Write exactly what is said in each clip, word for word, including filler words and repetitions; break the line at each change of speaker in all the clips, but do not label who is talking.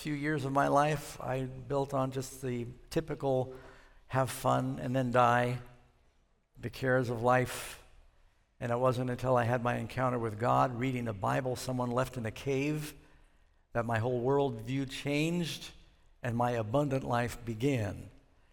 few years of my life, I built on just the typical have fun and then die, the cares of life. And it wasn't until I had my encounter with God, reading the Bible, someone left in a cave, that my whole worldview changed and my abundant life began.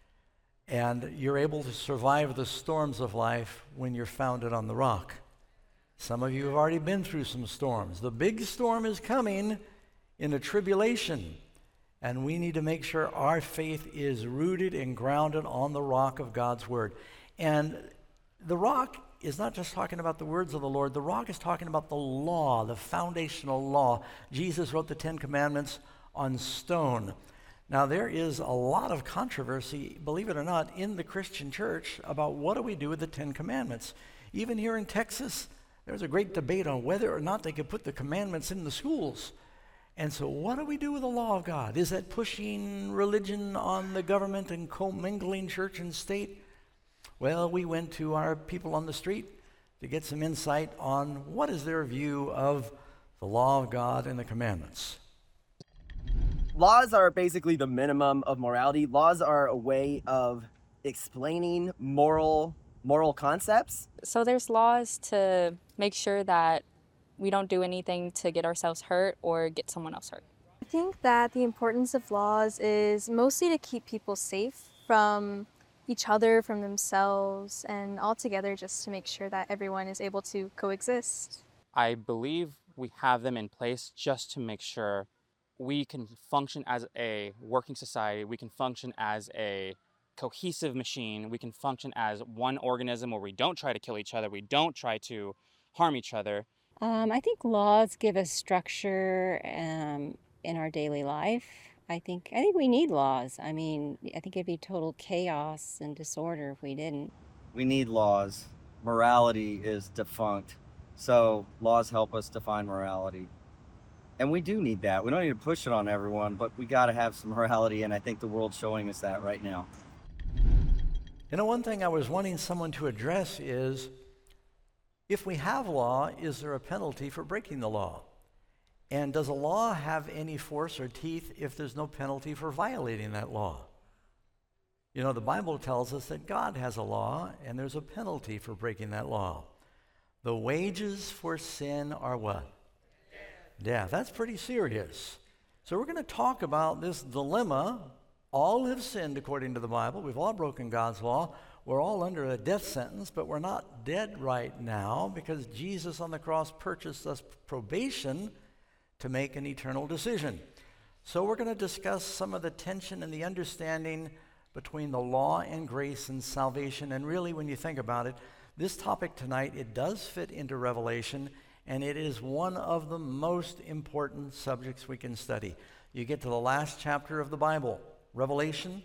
And you're able to survive the storms of life when you're founded on the rock. Some of you have already been through some storms. The big storm is coming in the tribulation, and we need to make sure our faith is rooted and grounded on the rock of God's word. And the rock is not just talking about the words of the Lord. The rock is talking about the law, the foundational law. Jesus wrote the Ten Commandments on stone. Now, there is a lot of controversy, believe it or not, in the Christian church about what do we do with the Ten Commandments. Even here in Texas, there's a great debate on whether or not they could put the commandments in the schools. And so what do we do with the law of God? Is that pushing religion on the government and commingling church and state? Well, we went to our people on the street to get some insight on what is their view of the law of God and the commandments.
Laws are basically the minimum of morality. Laws are a way of explaining moral moral concepts.
So there's laws to make sure that we don't do anything to get ourselves hurt or get someone else hurt.
I think that the importance of laws is mostly to keep people safe from each other, from themselves, and altogether just to make sure that everyone is able to coexist.
I believe we have them in place just to make sure we can function as a working society, we can function as a cohesive machine, we can function as one organism where we don't try to kill each other, we don't try to harm each other.
Um, I think laws give us structure um, in our daily life. I think I think we need laws. I mean, I think it'd be total chaos and disorder if we didn't.
We need laws. Morality is defunct. So laws help us define morality. And we do need that. We don't need to push it on everyone, but we got to have some morality, and I think the world's showing us that right now.
You know, one thing I was wanting someone to address is, if we have law, is there a penalty for breaking the law? And does a law have any force or teeth if there's no penalty for violating that law? You know, the Bible tells us that God has a law, and there's a penalty for breaking that law. The wages for sin are what? Death. That's pretty serious. So we're going to talk about this dilemma. All have sinned according to the Bible. We've all broken God's law. We're all under a death sentence, but we're not dead right now because Jesus on the cross purchased us probation to make an eternal decision. So we're going to discuss some of the tension and the understanding between the law and grace and salvation. And really, when you think about it, this topic tonight, it does fit into Revelation, and it is one of the most important subjects we can study. You get to the last chapter of the Bible, Revelation.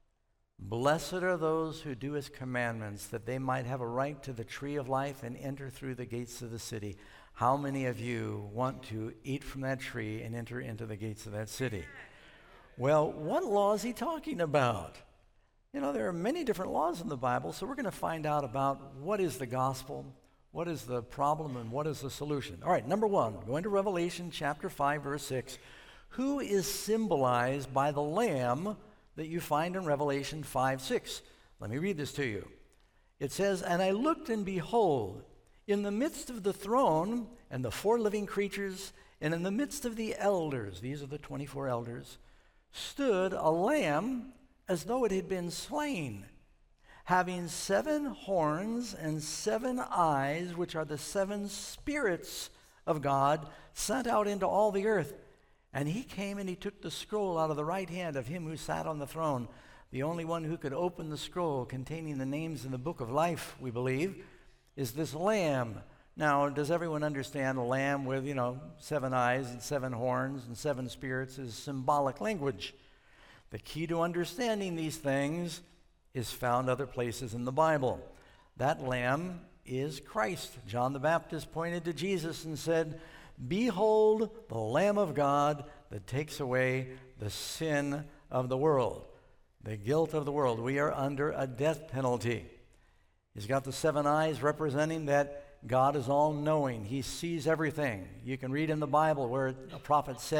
Blessed are those who do his commandments, that they might have a right to the tree of life and enter through the gates of the city. How many of you want to eat from that tree and enter into the gates of that city? Well, what law is he talking about? You know, there are many different laws in the Bible, so we're going to find out about what is the gospel, what is the problem, and what is the solution. All right, number one, going to Revelation chapter five, verse six. Who is symbolized by the Lamb that you find in Revelation five, six? Let me read this to you. It says, "And I looked, and behold, in the midst of the throne and the four living creatures, and in the midst of the elders," these are the twenty-four elders, "stood a lamb as though it had been slain, having seven horns and seven eyes, which are the seven spirits of God sent out into all the earth. And he came and he took the scroll out of the right hand of him who sat on the throne." The only one who could open the scroll containing the names in the book of life, we believe, is this lamb. Now, does everyone understand a lamb with, you know, seven eyes and seven horns and seven spirits is symbolic language? The key to understanding these things is found other places in the Bible. That lamb is Christ. John the Baptist pointed to Jesus and said, "Behold the Lamb of God that takes away the sin of the world," the guilt of the world. We are under a death penalty. He's got the seven eyes representing that God is all-knowing. He sees everything. You can read in the Bible where a prophet said,